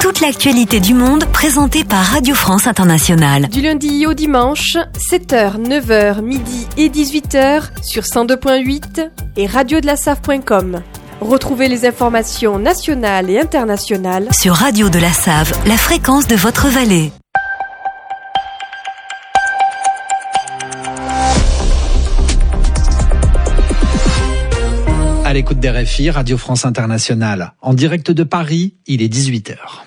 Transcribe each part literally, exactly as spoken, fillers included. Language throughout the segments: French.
toute l'actualité du monde présentée par Radio France Internationale. Du lundi au dimanche, sept heures, neuf heures, midi et dix-huit heures sur cent deux virgule huit et radio de la save point com. Retrouvez les informations nationales et internationales sur Radio de la Save, la fréquence de votre vallée. À l'écoute des R F I, Radio France Internationale. En direct de Paris, il est dix-huit heures.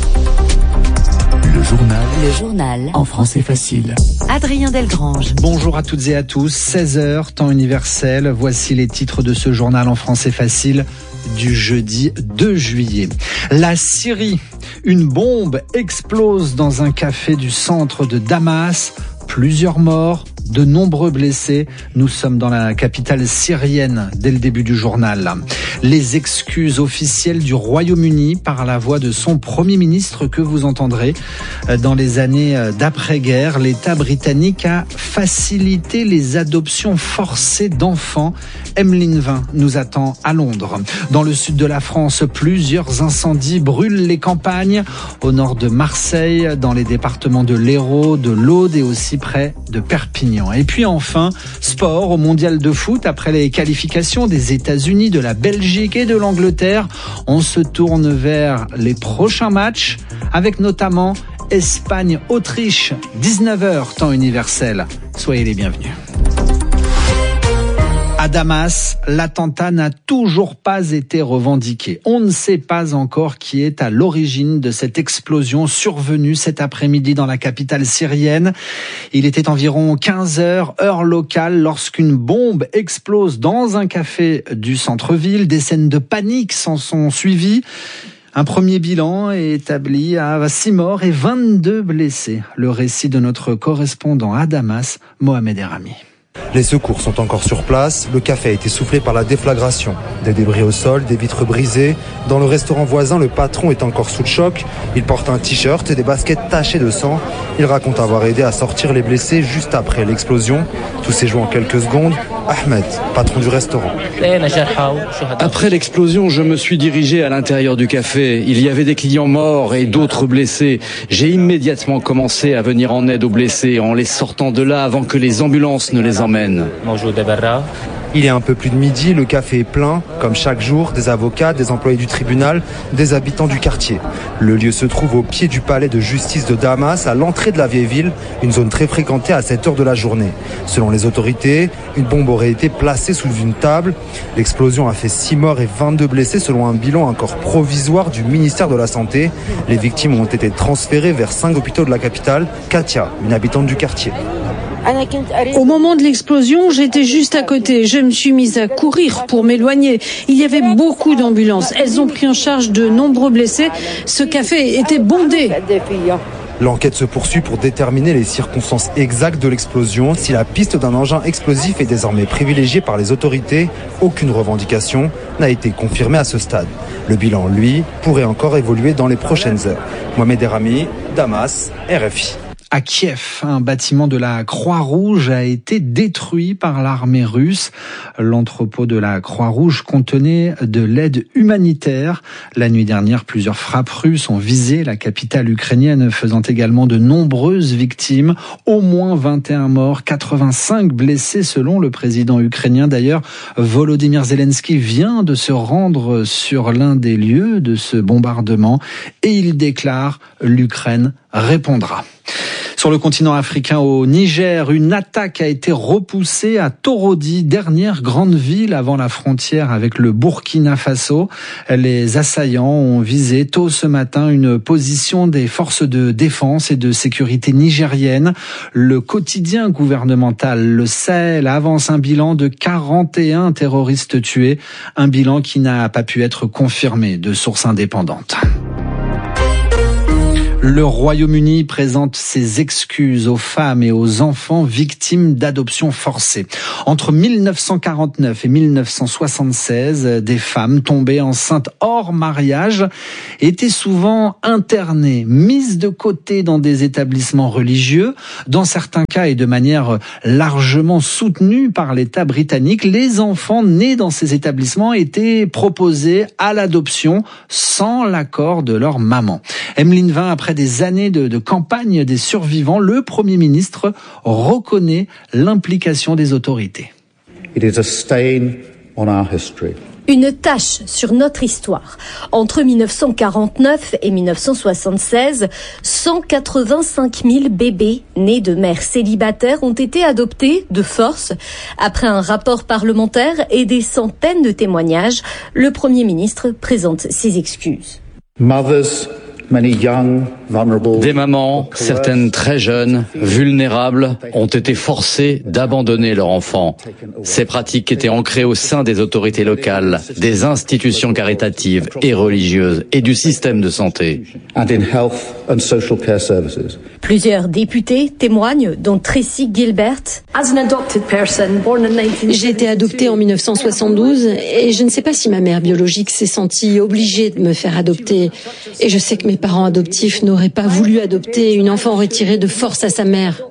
Le journal. Le journal. En français facile. Adrien Delgrange. Bonjour à toutes et à tous. seize heures, temps universel. Voici les titres de ce journal en français facile du jeudi deux juillet. La Syrie. Une bombe explose dans un café du centre de Damas. Plusieurs morts, de nombreux blessés. Nous sommes dans la capitale syrienne dès le début du journal. Les excuses officielles du Royaume-Uni par la voix de son Premier ministre que vous entendrez. Dans les années d'après-guerre, l'État britannique a facilité les adoptions forcées d'enfants. Emeline Vin nous attend à Londres. Dans le sud de la France, plusieurs incendies brûlent les campagnes. Au nord de Marseille, dans les départements de l'Hérault, de l'Aude et aussi près de Perpignan. Et puis enfin, sport au mondial de foot. Après les qualifications des États-Unis, de la Belgique et de l'Angleterre, on se tourne vers les prochains matchs avec notamment Espagne-Autriche, dix-neuf heures, temps universel. Soyez les bienvenus. À Damas, l'attentat n'a toujours pas été revendiqué. On ne sait pas encore qui est à l'origine de cette explosion survenue cet après-midi dans la capitale syrienne. Il était environ quinze heures, heure locale, lorsqu'une bombe explose dans un café du centre-ville. Des scènes de panique s'en sont suivies. Un premier bilan est établi à six morts et vingt-deux blessés. Le récit de notre correspondant à Damas, Mohamed Erami. Les secours sont encore sur place. Le café a été soufflé par la déflagration. Des débris au sol, des vitres brisées. Dans le restaurant voisin, le patron est encore sous le choc. Il porte un t-shirt et des baskets tachées de sang. Il raconte avoir aidé à sortir les blessés juste après l'explosion. Tout s'est joué en quelques secondes. Ahmed, patron du restaurant. Après l'explosion, je me suis dirigé à l'intérieur du café. Il y avait des clients morts et d'autres blessés. J'ai immédiatement commencé à venir en aide aux blessés en les sortant de là avant que les ambulances ne les emmènent. Il est un peu plus de midi, le café est plein. Comme chaque jour, des avocats, des employés du tribunal, des habitants du quartier. Le lieu se trouve au pied du palais de justice de Damas, à l'entrée de la vieille ville, une zone très fréquentée à cette heure de la journée. Selon les autorités, une bombe aurait été placée sous une table. L'explosion a fait six morts et vingt-deux blessés selon un bilan encore provisoire du ministère de la Santé. Les victimes ont été transférées vers cinq hôpitaux de la capitale. Katia, une habitante du quartier. Au moment de l'explosion, j'étais juste à côté. Je me suis mise à courir pour m'éloigner. Il y avait beaucoup d'ambulances. Elles ont pris en charge de nombreux blessés. Ce café était bondé. L'enquête se poursuit pour déterminer les circonstances exactes de l'explosion. Si la piste d'un engin explosif est désormais privilégiée par les autorités, aucune revendication n'a été confirmée à ce stade. Le bilan, lui, pourrait encore évoluer dans les prochaines heures. Mohamed Erami, Damas, R F I. À Kiev, un bâtiment de la Croix-Rouge a été détruit par l'armée russe. L'entrepôt de la Croix-Rouge contenait de l'aide humanitaire. La nuit dernière, plusieurs frappes russes ont visé la capitale ukrainienne, faisant également de nombreuses victimes. Au moins vingt et un morts, quatre-vingt-cinq blessés selon le président ukrainien. D'ailleurs, Volodymyr Zelensky vient de se rendre sur l'un des lieux de ce bombardement et il déclare « l'Ukraine répondra ». Sur le continent africain, au Niger, une attaque a été repoussée à Torodi, dernière grande ville avant la frontière avec le Burkina Faso. Les assaillants ont visé tôt ce matin une position des forces de défense et de sécurité nigériennes. Le quotidien gouvernemental, le Sahel, avance un bilan de quarante et un terroristes tués, un bilan qui n'a pas pu être confirmé de sources indépendantes. Le Royaume-Uni présente ses excuses aux femmes et aux enfants victimes d'adoption forcée. Entre mille neuf cent quarante-neuf et mille neuf cent soixante-seize, des femmes tombées enceintes hors mariage étaient souvent internées, mises de côté dans des établissements religieux. Dans certains cas et de manière largement soutenue par l'État britannique, les enfants nés dans ces établissements étaient proposés à l'adoption sans l'accord de leur maman. Emeline Vin, après des années de, de campagne des survivants, le Premier ministre reconnaît l'implication des autorités. It is a stain on our history. Une tache sur notre histoire. Entre mille neuf cent quarante-neuf et mille neuf cent soixante-seize, cent quatre-vingt-cinq mille bébés nés de mères célibataires ont été adoptés de force. Après un rapport parlementaire et des centaines de témoignages, le Premier ministre présente ses excuses. Mothers, many young, vulnerable, Des mamans, certaines très jeunes, vulnérables, ont été forcées d'abandonner leur enfant. Ces pratiques étaient ancrées au sein des autorités locales, des institutions caritatives et religieuses et du système de santé. and in health and social care services. Plusieurs députés témoignent, dont Tracy Gilbert. J'ai été adoptée en mille neuf cent soixante-douze et je ne sais pas si ma mère biologique s'est sentie obligée de me faire adopter. Et je sais que mes parents adoptifs n'auraient pas voulu adopter une enfant retirée de force à sa mère.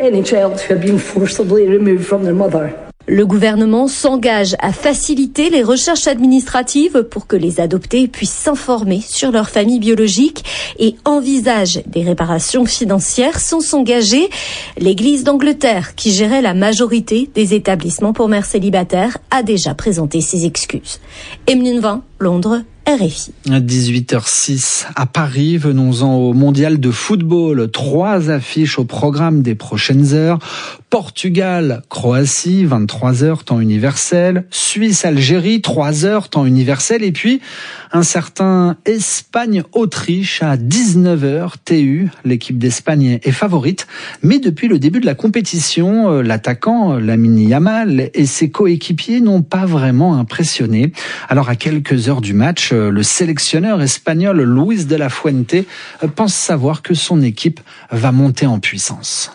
Le gouvernement s'engage à faciliter les recherches administratives pour que les adoptés puissent s'informer sur leur famille biologique et envisage des réparations financières sans s'engager. L'Église d'Angleterre, qui gérait la majorité des établissements pour mères célibataires, a déjà présenté ses excuses. Emeline Vin, Londres, R F I. À dix-huit heures six à Paris, venons-en au mondial de football. Trois affiches au programme des prochaines heures. Portugal, Croatie, vingt-trois heures, temps universel. Suisse, Algérie, trois heures, temps universel. Et puis, un certain Espagne-Autriche à dix-neuf heures, T U. L'équipe d'Espagne est favorite. Mais depuis le début de la compétition, l'attaquant Lamine Yamal et ses coéquipiers n'ont pas vraiment impressionné. Alors, à quelques heures du match, le sélectionneur espagnol Luis de la Fuente pense savoir que son équipe va monter en puissance.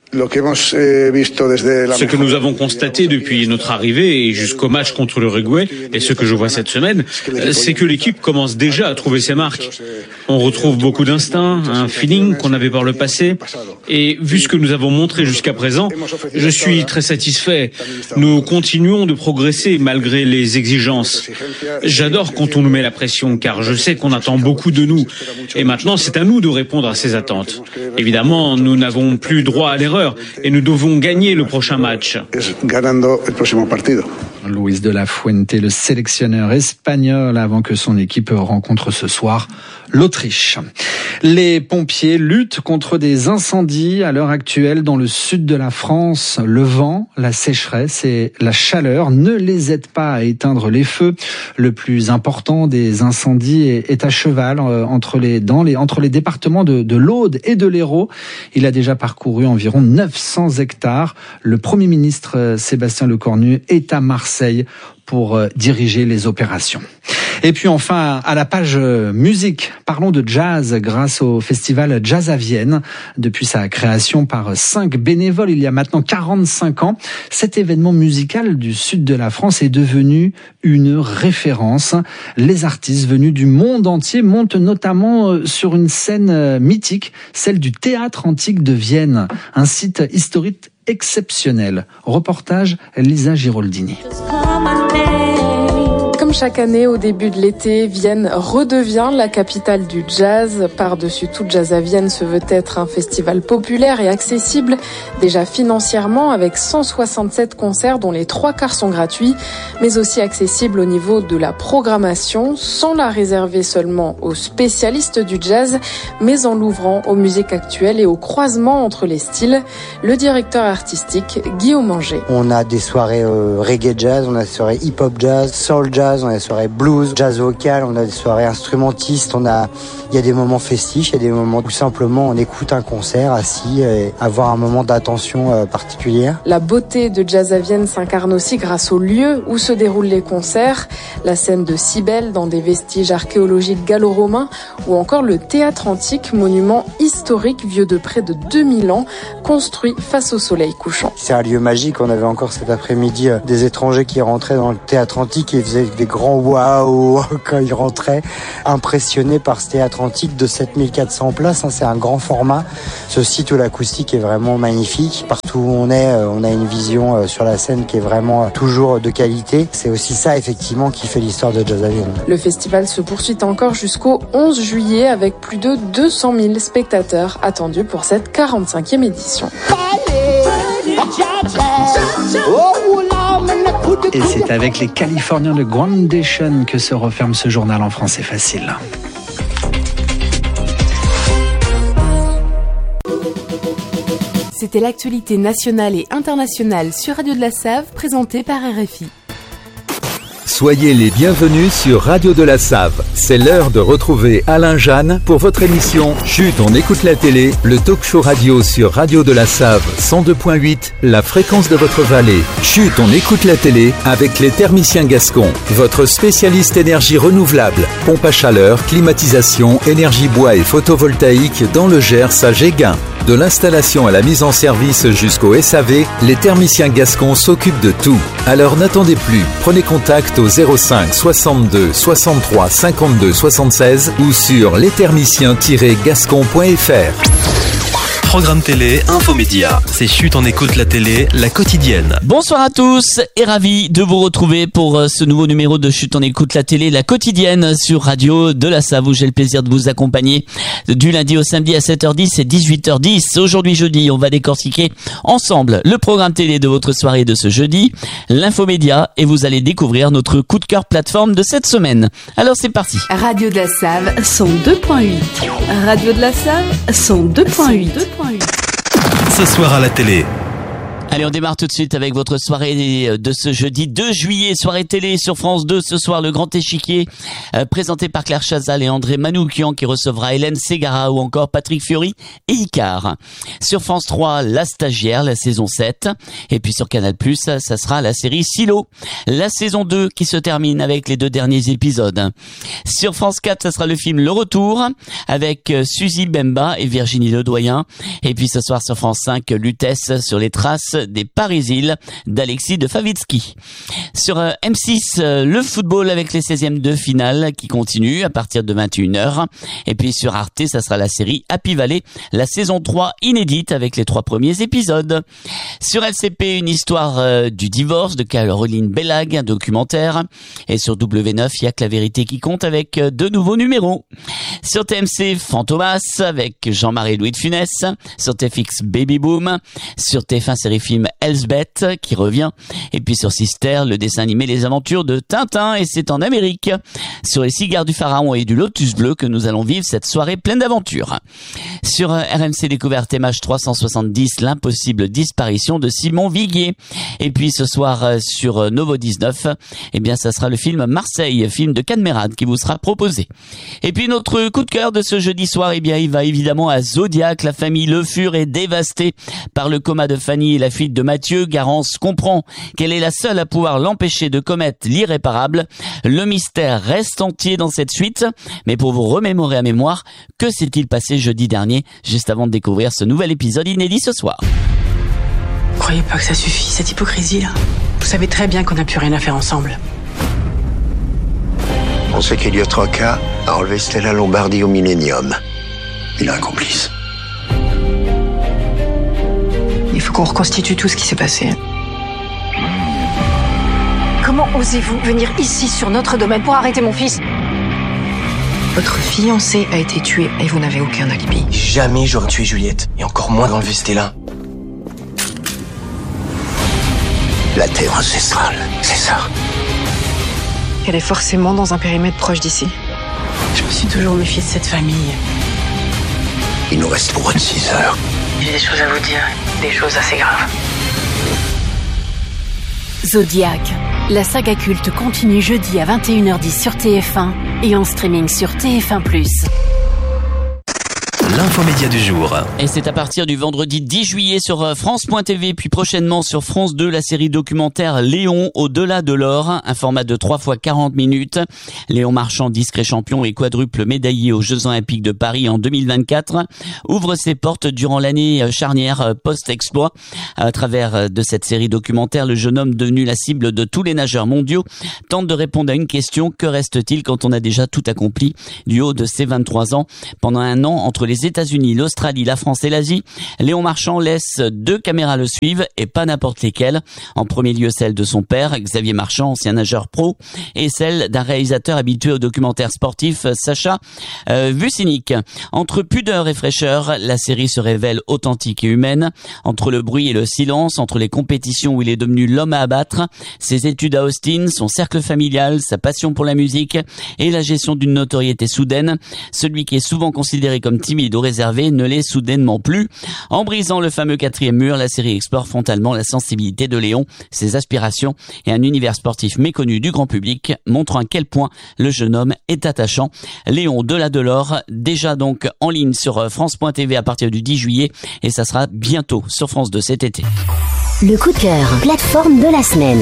Ce que nous avons constaté depuis notre arrivée et jusqu'au match contre l'Uruguay, et ce que je vois cette semaine, c'est que l'équipe commence déjà à trouver ses marques. On retrouve beaucoup d'instinct, un feeling qu'on avait par le passé, et vu ce que nous avons montré jusqu'à présent, je suis très satisfait. Nous continuons de progresser malgré les exigences. J'adore quand on nous met la pression, car je sais qu'on attend beaucoup de nous, et maintenant c'est à nous de répondre à ces attentes. Évidemment, nous n'avons plus droit à l'erreur, et nous devons gagner le prochain match. Luis de la Fuente, le sélectionneur espagnol, avant que son équipe rencontre ce soir l'Autriche. Les pompiers luttent contre des incendies à l'heure actuelle dans le sud de la France. Le vent, la sécheresse et la chaleur ne les aident pas à éteindre les feux. Le plus important des incendies est, est à cheval entre les, dans les, entre les départements de, de l'Aude et de l'Hérault. Il a déjà parcouru environ neuf cents hectares. Le Premier ministre Sébastien Lecornu est à Marseille pour diriger les opérations. Et puis enfin, à la page musique, parlons de jazz grâce au festival Jazz à Vienne. Depuis sa création par cinq bénévoles il y a maintenant quarante-cinq ans, cet événement musical du sud de la France est devenu une référence. Les artistes venus du monde entier montent notamment sur une scène mythique, celle du Théâtre Antique de Vienne, un site historique exceptionnel. Reportage Lisa Giraldini. Comme chaque année, au début de l'été, Vienne redevient la capitale du jazz. Par-dessus tout, Jazz à Vienne se veut être un festival populaire et accessible, déjà financièrement avec cent soixante-sept concerts dont les trois quarts sont gratuits, mais aussi accessible au niveau de la programmation, sans la réserver seulement aux spécialistes du jazz, mais en l'ouvrant aux musiques actuelles et au croisement entre les styles. Le directeur artistique, Guillaume Anger. On a des soirées euh, reggae jazz, on a des soirées hip-hop jazz, soul jazz, on a des soirées blues, jazz vocal, on a des soirées instrumentistes, on a, il y a des moments festifs, il y a des moments où simplement on écoute un concert assis et avoir un moment d'attention particulière. La beauté de Jazz à Vienne s'incarne aussi grâce au lieu où se déroulent les concerts, la scène de Cybèle dans des vestiges archéologiques gallo-romains ou encore le théâtre antique, monument historique vieux de près de deux mille ans, construit face au soleil couchant. C'est un lieu magique, on avait encore cet après-midi euh, des étrangers qui rentraient dans le théâtre antique et faisaient des grands waouh quand ils rentraient, impressionnés par ce théâtre antique de sept mille quatre cents places, hein, c'est un grand format. Ce site où l'acoustique est vraiment magnifique, partout où on est, euh, on a une vision euh, sur la scène qui est vraiment euh, toujours de qualité. C'est aussi ça effectivement qui fait l'histoire de Jazz à Vienne. Le festival se poursuit encore jusqu'au onze juillet avec plus de deux cent mille spectateurs attendus pour cette quarante-cinquième édition. Et c'est avec les Californiens de Groundation que se referme ce journal en français facile. C'était l'actualité nationale et internationale sur Radio de la Save, présentée par R F I. Soyez les bienvenus sur Radio de la Save. C'est l'heure de retrouver Alain Jeanne pour votre émission Chut, on écoute la télé, le talk show radio sur Radio de la Save cent deux point huit, la fréquence de votre vallée. Chut, on écoute la télé avec les thermiciens gascons, votre spécialiste énergie renouvelable, pompe à chaleur, climatisation, énergie bois et photovoltaïque dans le Gers à Géguin. De l'installation à la mise en service jusqu'au S A V, les thermiciens gascons s'occupent de tout. Alors n'attendez plus, prenez contact au zéro cinq soixante-deux soixante-trois cinquante-deux soixante-seize ou sur les thermiciens tiret gascon point f r. Programme télé, infomédia. C'est Chut, on écoute la télé, la quotidienne. Bonsoir à tous et ravi de vous retrouver pour ce nouveau numéro de Chut, on écoute la télé, la quotidienne sur Radio de la Save où j'ai le plaisir de vous accompagner du lundi au samedi à sept heures dix et dix-huit heures dix. Aujourd'hui jeudi, on va décortiquer ensemble le programme télé de votre soirée de ce jeudi, l'infomédia, et vous allez découvrir notre coup de cœur plateforme de cette semaine. Alors c'est parti. Radio de la Save cent deux point huit. Radio de la Save cent deux point huit. Ce soir à la télé. Allez, on démarre tout de suite avec votre soirée de ce jeudi deux juillet, soirée télé sur France deux. Ce soir, le Grand Échiquier, euh, présenté par Claire Chazal et André Manoukian, qui recevra Hélène Ségara ou encore Patrick Fiori et Icar. Sur France trois, La Stagiaire, la saison sept. Et puis sur Canal plus, ça sera la série Silo, la saison deux qui se termine avec les deux derniers épisodes. Sur France quatre, ça sera le film Le Retour avec Suzy Bemba et Virginie Ledoyen. Et puis ce soir sur France cinq, Lutèce sur les traces des Paris-Îles d'Alexis de Favitsky. Sur euh, M six, euh, le football avec les seizièmes de finale qui continue à partir de vingt et une heures. Et puis sur Arte, ça sera la série Happy Valley, la saison trois inédite avec les trois premiers épisodes. Sur L C P, une histoire euh, du divorce de Caroline Bellag, un documentaire. Et sur W neuf, il y a que la vérité qui compte avec euh, deux nouveaux numéros. Sur T M C, Fantomas avec Jean-Marie Louis de Funès. Sur T F X, Baby Boom. Sur T F un, série film Elsbeth qui revient, et puis sur Sister, le dessin animé Les Aventures de Tintin, et c'est en Amérique. Sur les cigares du Pharaon et du Lotus Bleu que nous allons vivre cette soirée pleine d'aventures. Sur R M C Découverte M H trois cent soixante-dix, l'impossible disparition de Simon Viguier. Et puis ce soir sur Novo dix-neuf, eh bien ça sera le film Marseille, film de Cadmerade qui vous sera proposé. Et puis notre coup de cœur de ce jeudi soir, eh bien il va évidemment à Zodiac. La famille Le Fur est dévastée par le coma de Fanny et la fuite de Mathieu. Garance comprend qu'elle est la seule à pouvoir l'empêcher de commettre l'irréparable. Le mystère reste entier dans cette suite, mais pour vous remémorer à mémoire, que s'est-il passé jeudi dernier, juste avant de découvrir ce nouvel épisode inédit ce soir? Croyez pas que ça suffit, cette hypocrisie-là. Vous savez très bien qu'on n'a plus rien à faire ensemble. On sait qu'Elliot Rocca a enlevé Stella Lombardi au Millennium. Il a un complice. Il faut qu'on reconstitue tout ce qui s'est passé. Comment osez-vous venir ici sur notre domaine pour arrêter mon fils? Votre fiancé a été tué et vous n'avez aucun alibi. Jamais j'aurais tué Juliette, et encore moins enlevé Stella. La terre ancestrale, c'est ça. Elle est forcément dans un périmètre proche d'ici. Je me suis toujours méfiée de cette famille. Il nous reste pour vingt-six heures. J'ai des choses à vous dire, des choses assez graves. Zodiac. La saga culte continue jeudi à vingt et une heures dix sur T F un et en streaming sur T F un plus. L'infomédia du jour. Et c'est à partir du vendredi dix juillet sur France point T V, puis prochainement sur France deux, la série documentaire Léon, au-delà de l'or, un format de trois fois quarante minutes. Léon Marchand, discret champion et quadruple médaillé aux Jeux Olympiques de Paris en deux mille vingt-quatre, ouvre ses portes durant l'année charnière post-exploit. À travers de cette série documentaire, le jeune homme devenu la cible de tous les nageurs mondiaux tente de répondre à une question: que reste-t-il quand on a déjà tout accompli du haut de ses vingt-trois ans? Pendant un an, entre les États-Unis, l'Australie, la France et l'Asie, Léon Marchand laisse deux caméras le suivre, et pas n'importe lesquelles. En premier lieu, celle de son père, Xavier Marchand, ancien nageur pro, et celle d'un réalisateur habitué aux documentaires sportifs, Sacha euh, Vucinic. Entre pudeur et fraîcheur, la série se révèle authentique et humaine. Entre le bruit et le silence, entre les compétitions où il est devenu l'homme à abattre, ses études à Austin, son cercle familial, sa passion pour la musique et la gestion d'une notoriété soudaine, celui qui est souvent considéré comme timide ou réservé ne l'est soudainement plus. En brisant le fameux quatrième mur, la série explore frontalement la sensibilité de Léon, ses aspirations et un univers sportif méconnu du grand public, montrant à quel point le jeune homme est attachant. Léon, au-delà de l'or, déjà donc en ligne sur France point T V à partir du dix juillet, et ça sera bientôt sur France deux cet été. Le coup de cœur, plateforme de la semaine.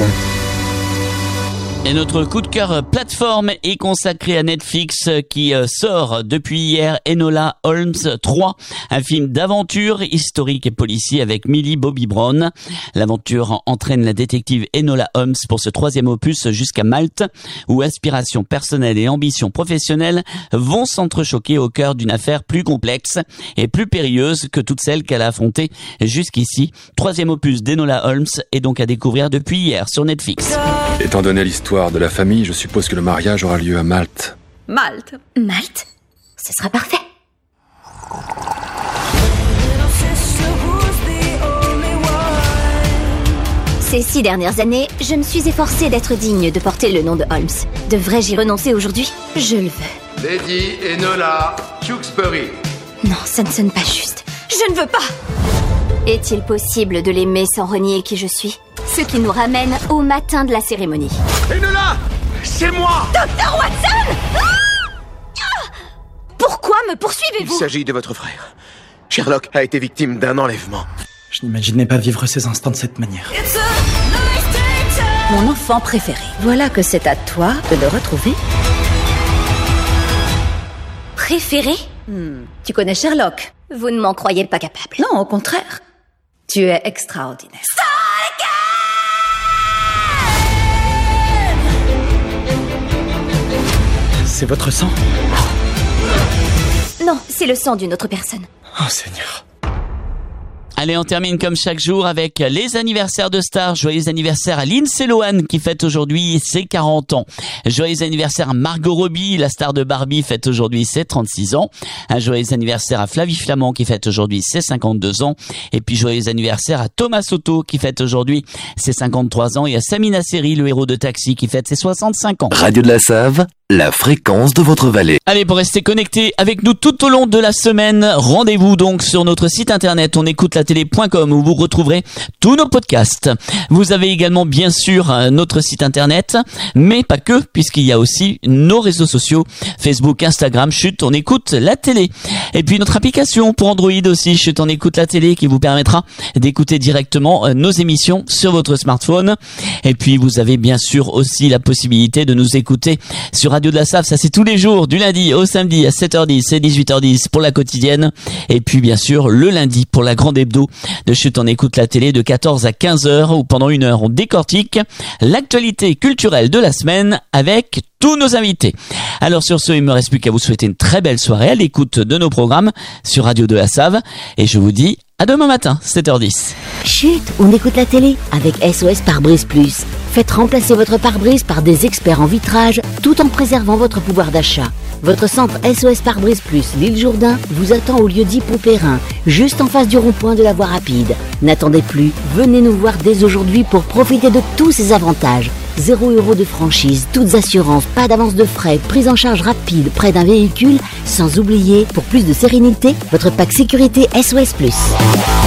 Et notre coup de cœur plateforme est consacré à Netflix qui sort depuis hier Enola Holmes trois, un film d'aventure historique et policier avec Millie Bobby Brown. L'aventure entraîne la détective Enola Holmes pour ce troisième opus jusqu'à Malte, où aspirations personnelles et ambitions professionnelles vont s'entrechoquer au cœur d'une affaire plus complexe et plus périlleuse que toutes celles qu'elle a affrontées jusqu'ici. Troisième opus d'Enola Holmes est donc à découvrir depuis hier sur Netflix. Étant donné l'histoire de la famille, je suppose que le mariage aura lieu à Malte. Malte. Malte? Ce sera parfait. Ces six dernières années, je me suis efforcée d'être digne de porter le nom de Holmes. Devrais-je y renoncer aujourd'hui? Je le veux. Lady Enola Tewksbury. Non, ça ne sonne pas juste. Je ne veux pas. Est-il possible de l'aimer sans renier qui je suis? Ce qui nous ramène au matin de la cérémonie. Enola, c'est moi, Docteur Watson. Ah! Pourquoi me poursuivez-vous? Il s'agit de votre frère. Sherlock a été victime d'un enlèvement. Je n'imaginais pas vivre ces instants de cette manière. Mon enfant préféré. Voilà que c'est à toi de le retrouver. Préféré? hmm. Tu connais Sherlock. Vous ne m'en croyez pas capable. Non, au contraire. Tu es extraordinaire. C'est votre sang? Non, c'est le sang d'une autre personne. Oh Seigneur. Allez, on termine comme chaque jour avec les anniversaires de stars. Joyeux anniversaire à Lindsay Lohan qui fête aujourd'hui ses quarante ans. Joyeux anniversaire à Margot Robbie, la star de Barbie, fête aujourd'hui ses trente-six ans. Un joyeux anniversaire à Flavie Flamand qui fête aujourd'hui ses cinquante-deux ans. Et puis joyeux anniversaire à Thomas Soto qui fête aujourd'hui ses cinquante-trois ans. Et à Samina Seri, le héros de Taxi, qui fête ses soixante-cinq ans. Radio de la Save, la fréquence de votre vallée. Allez, pour rester connecté avec nous tout au long de la semaine, rendez-vous donc sur notre site internet on écoute la télé point com où vous retrouverez tous nos podcasts. Vous avez également bien sûr notre site internet, mais pas que, puisqu'il y a aussi nos réseaux sociaux, Facebook, Instagram, Chut, on écoute la télé. Et puis notre application pour Android aussi, Chut, on écoute la télé, qui vous permettra d'écouter directement nos émissions sur votre smartphone. Et puis vous avez bien sûr aussi la possibilité de nous écouter sur Radio de la Save, ça c'est tous les jours, du lundi au samedi à sept heures dix et dix-huit heures dix pour la quotidienne. Et puis bien sûr le lundi pour la grande hebdo de Chut, on écoute la télé de quatorze à quinze heures, où pendant une heure on décortique l'actualité culturelle de la semaine avec tous nos invités. Alors sur ce, il me reste plus qu'à vous souhaiter une très belle soirée à l'écoute de nos programmes sur Radio de la Save, et je vous dis à demain matin, sept heures dix. Chut, on écoute la télé avec S O S Pare-Brise Plus. Faites remplacer votre pare-brise par des experts en vitrage tout en préservant votre pouvoir d'achat. Votre centre S O S Pare-Brise Plus l'île Jourdain vous attend au lieu dit Poupérin, juste en face du rond-point de la voie rapide. N'attendez plus, venez nous voir dès aujourd'hui pour profiter de tous ces avantages. Zéro euro de franchise, toutes assurances, pas d'avance de frais, prise en charge rapide près d'un véhicule, sans oublier, pour plus de sérénité, votre pack sécurité S O S Plus.